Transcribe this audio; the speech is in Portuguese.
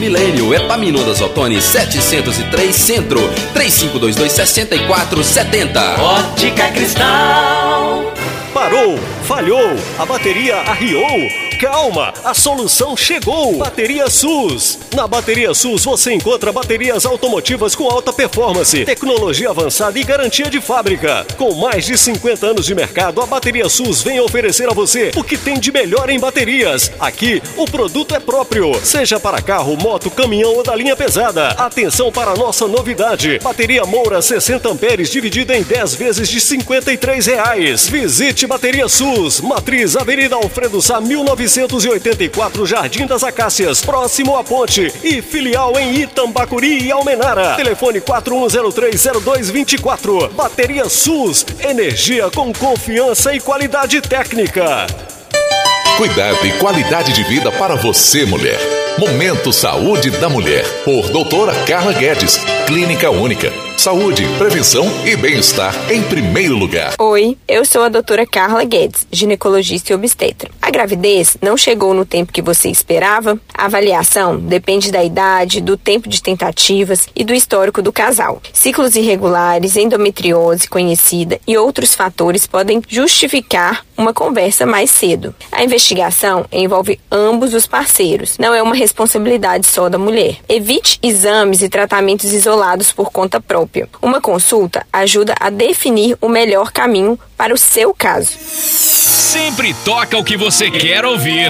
Milênio, Epaminondas Ottoni 703 Centro, 3522-6470. Ótica Cristal. Parou, falhou, a bateria arriou. Calma, a solução chegou. Bateria SUS. Na Bateria SUS você encontra baterias automotivas com alta performance, tecnologia avançada e garantia de fábrica. Com mais de 50 anos de mercado, a Bateria SUS vem oferecer a você o que tem de melhor em baterias. Aqui, o produto é próprio, seja para carro, moto, caminhão ou da linha pesada. Atenção para a nossa novidade. Bateria Moura 60 amperes dividida em 10 vezes de R$53. Visite Bateria SUS, Matriz, Avenida Alfredo Sá, 1984, Jardim das Acácias, próximo à Ponte, e filial em Itambacuri e Almenara. Telefone 41030224. Bateria SUS, energia com confiança e qualidade técnica. Cuidado e qualidade de vida para você, mulher. Momento Saúde da Mulher, por doutora Carla Guedes. Clínica Única. Saúde, prevenção e bem-estar em primeiro lugar. Oi, eu sou a doutora Carla Guedes, ginecologista e obstetra. A gravidez não chegou no tempo que você esperava? A avaliação depende da idade, do tempo de tentativas e do histórico do casal. Ciclos irregulares, endometriose conhecida e outros fatores podem justificar uma conversa mais cedo. A investigação envolve ambos os parceiros, não é uma responsabilidade só da mulher. Evite exames e tratamentos isolados por conta própria. Uma consulta ajuda a definir o melhor caminho para o seu caso. Sempre toca o que você quer ouvir.